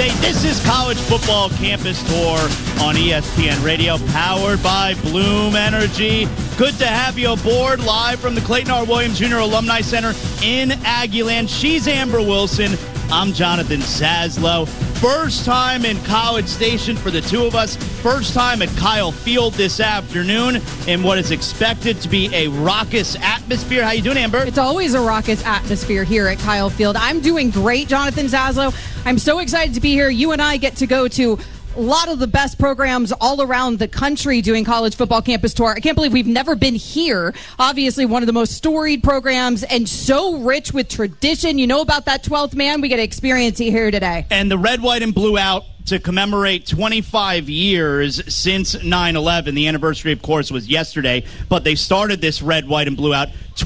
Wednesday. This is College Football Campus Tour on ESPN Radio, powered by Bloom Energy. Good to have you aboard live from the Clayton R. Williams Jr. Alumni Center in Aggieland. She's Amber Wilson. I'm Jonathan Zaslow. First time in College Station for the two of us. First time at Kyle Field this afternoon in what is expected to be a raucous atmosphere. How you doing, Amber? It's always a raucous atmosphere here at Kyle Field. I'm doing great, Jonathan Zaslow. I'm so excited to be here. You and I get to go to a lot of the best programs all around the country doing College Football Campus Tour. I can't believe we've never been here. Obviously, one of the most storied programs and so rich with tradition. You know about that 12th man? We get to experience it here today. And the red, white, and blue out to commemorate 25 years since 9/11. The anniversary, of course, was yesterday, but they started this red, white, and blue out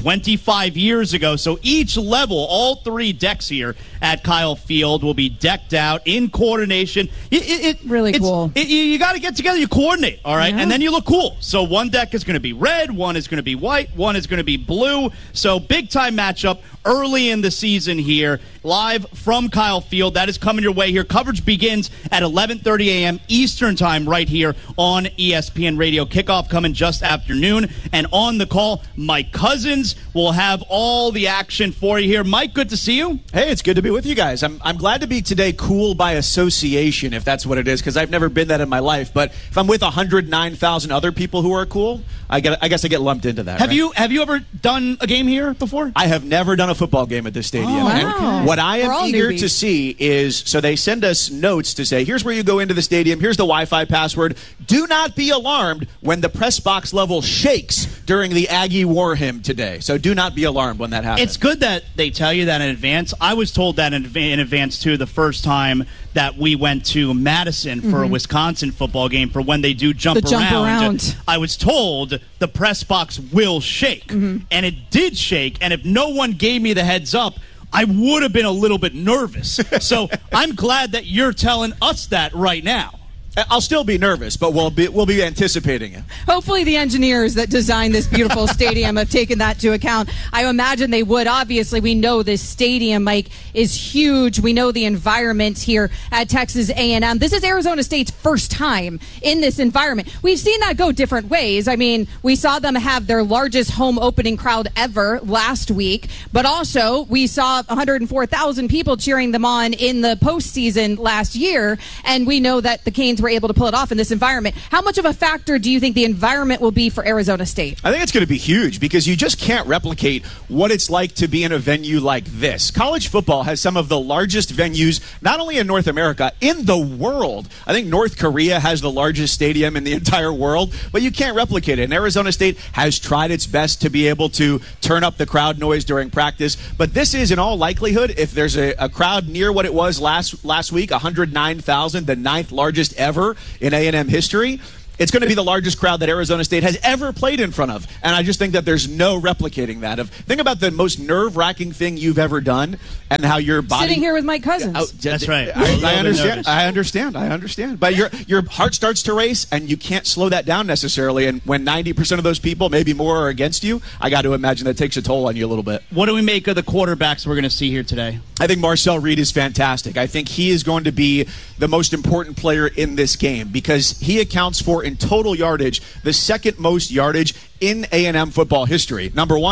25 years ago. So each level, all three decks here at Kyle Field will be decked out in coordination. Really cool. You got to get together, you coordinate, all right? Yeah. And then you look cool. So one deck is going to be red, one is going to be white, one is going to be blue. So big-time matchup early in the season here, live from Kyle Field. That is coming your way here. Coverage begins at 11:30 a.m. Eastern time right here on ESPN Radio. Kickoff coming just after noon. And on the call, Mike Cousins will have all the action for you here. Mike, good to see you. Hey, it's good to be with you guys. I'm glad to be today cool by association, if that's what it is, because I've never been that in my life. But if I'm with 109,000 other people who are cool, I guess I get lumped into that. Have you ever done a game here before? I have never done a football game at this stadium. Oh, wow. And what I am eager newbies to see is, so they send us notes to say, here's where you go into the stadium, here's the Wi-Fi password. Do not be alarmed when the press box level shakes during the Aggie War Hymn today. So do not be alarmed when that happens. It's good that they tell you that in advance. I was told that in advance, too, the first time that we went to Madison for a Wisconsin football game for when they do jump around. I was told the press box will shake, and it did shake, and if no one gave me the heads up, I would have been a little bit nervous. So I'm glad that you're telling us that right now. I'll still be nervous, but we'll be anticipating it. Hopefully the engineers that designed this beautiful stadium have taken that into account. I imagine they would. Obviously, we know this stadium, Mike, is huge. We know the environment here at Texas A&M. This is Arizona State's first time in this environment. We've seen that go different ways. I mean, we saw them have their largest home opening crowd ever last week, but also we saw 104,000 people cheering them on in the postseason last year, and we know that the Canes were able to pull it off in this environment. How much of a factor do you think the environment will be for Arizona State? I think it's going to be huge because you just can't replicate what it's like to be in a venue like this. College football has some of the largest venues, not only in North America, in the world. I think North Korea has the largest stadium in the entire world, but you can't replicate it. And Arizona State has tried its best to be able to turn up the crowd noise during practice. But this is, in all likelihood, if there's a crowd near what it was last week, 109,000, the ninth largest ever in A&M history, it's going to be the largest crowd that Arizona State has ever played in front of. And I just think that there's no replicating that. Think about the most nerve-wracking thing you've ever done and how your body... Sitting here with Mike Cousins. That's right. I understand. But your heart starts to race, and you can't slow that down necessarily. And when 90% of those people, maybe more, are against you, I got to imagine that takes a toll on you a little bit. What do we make of the quarterbacks we're going to see here today? I think Marcel Reed is fantastic. I think he is going to be the most important player in this game because he accounts for, in total yardage, the second most yardage in A&M football history. Number one,